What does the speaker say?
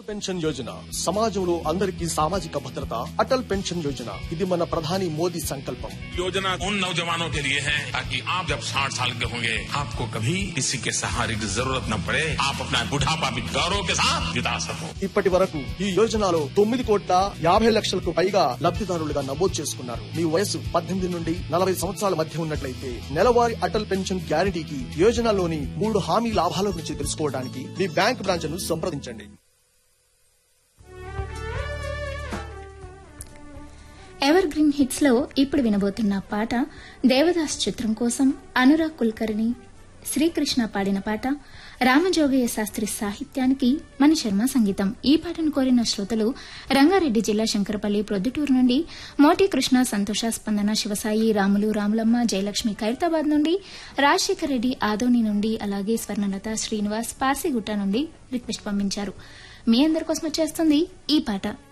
Pension Yojana సమాజంలో అందరికీ సామాజిక భద్రత. అటల్ పెన్షన్ యోజన ఇది మన ప్రధాని మోదీ సంకల్పం. योजना उन नौजवानों के लिए है ताकि आप जब 60 साल के होंगे आपको कभी किसी के सहारे की जरूरत न पड़े. आप अपना बुढ़ापा भी गौरव के साथ बिता सको. ఇప్పటి వరకు ఈ యోజనలో 9,50,00,000కు పైగా లబ్ధిదారులుగా నమోదు చేసుకున్నారు. మీ వయసు 18 నుండి 40 సంవత్సరాల మధ్య ఉన్నట్లయితే నెలవారీ అటల్ పెన్షన్ గ్యారంటీకి యోజనలోని 3 హామీ లాభాల గురించి తెలుసుకోవడానికి మీ బ్యాంక్ బ్రాంచ్ ను సంప్రదించండి. ఎవర్ గ్రీన్ హిట్స్ లో ఇప్పుడు వినబోతున్న పాట దేవదాస్ చిత్రం కోసం అనురాగ్ కుల్కర్ణి, శ్రీకృష్ణ పాడిన పాట. రామజోగయ్య శాస్త్రి సాహిత్యానికి మణిశర్మ సంగీతం. ఈ పాటను కోరిన శ్రోతలు రంగారెడ్డి జిల్లా శంకరపల్లి ప్రొద్దుటూరు నుండి మోటి కృష్ణ, సంతోష, స్పందన, శివసాయి, రాములు, రాములమ్మ, జయలక్ష్మి ఖైరతాబాద్ నుండి, రాజశేఖర్ రెడ్డి ఆదోని నుండి, అలాగే స్వర్ణలత, శ్రీనివాస్ పార్సిగుట్ట నుండి రిక్వెస్ట్ పంపించారు. మీ అందరి కోసం వచ్చేస్తుంది ఈ పాట.